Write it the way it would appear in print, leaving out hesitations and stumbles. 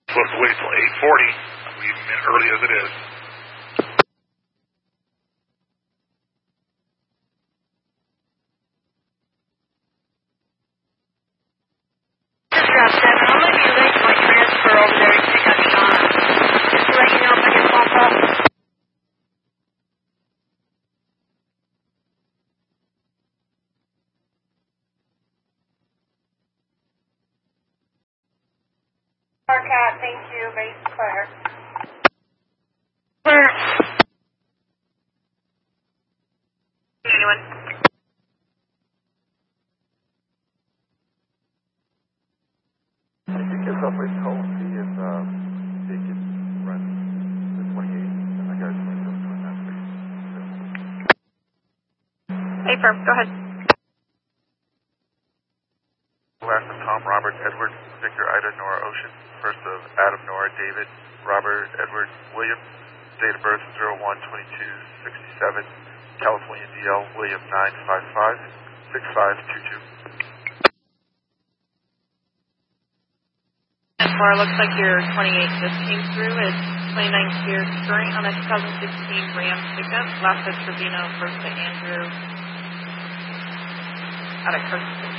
Supposed to wait till 8:40. I'm leaving in early as it is. Route 7. I'll let you late my transfer over there to pick up Shauna. Just to let you know if I get a phone call. Cat, thank you. Base clear. Clear. Anyone? I think it's up at Cole and see if they can run the 28 and I got 27 that space. Hey, firm. Go ahead. Last of Tom, Robert, Edward, Victor, Ida, Nora, Ocean. First of Adam, Nora, David, Robert, Edward, William. Date of birth 01/22/67. California DL, William 955-6522. Car looks like your 28 just came through. It's 29 Sears Current on a 2016 Ram pickup. Last at Trevino, first to Andrew out of Kirkston.